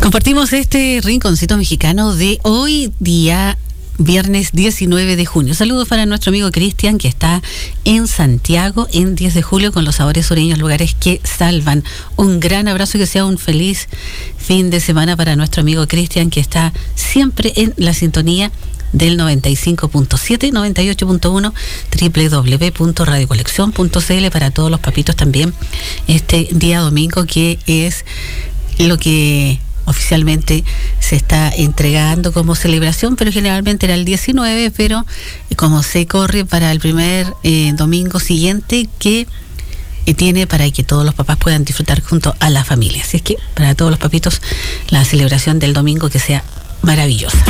Compartimos este rinconcito mexicano de hoy día, viernes 19 de junio. Saludos para nuestro amigo Cristian, que está en Santiago en 10 de julio con los sabores sureños, lugares que salvan. Un gran abrazo y que sea un feliz fin de semana para nuestro amigo Cristian, que está siempre en la sintonía del 95.7, 98.1, www.radiocolección.cl, para todos los papitos también este día domingo, que es lo que oficialmente se está entregando como celebración, pero generalmente era el 19, pero como se corre para el primer domingo siguiente que tiene, para que todos los papás puedan disfrutar junto a la familia. Así es que para todos los papitos, la celebración del domingo que sea maravillosa.